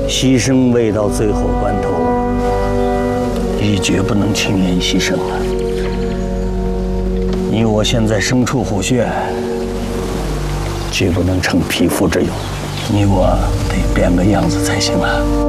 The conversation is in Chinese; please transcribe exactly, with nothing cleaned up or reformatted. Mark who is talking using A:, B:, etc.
A: 牺牲未到最后关头，亦绝不能轻言牺牲了。你我现在身处虎穴，绝不能逞匹夫之勇，你我得变个样子才行了。